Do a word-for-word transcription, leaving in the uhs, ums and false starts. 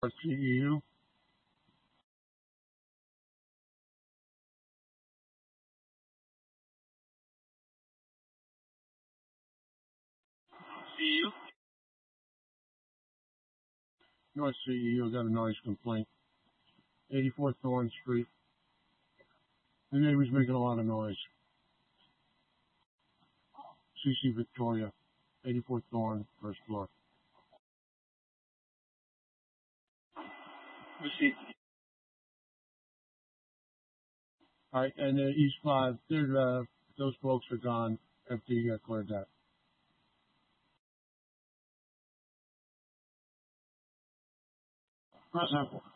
C E U. C U? North C E U got a noise complaint. eighty-four Thorn Street. The neighbor's making a lot of noise. C C Victoria, eighty-four Thorn, first floor. Receipt. All right, and then East five, they're, uh, those folks are gone after you uh, cleared that. Present.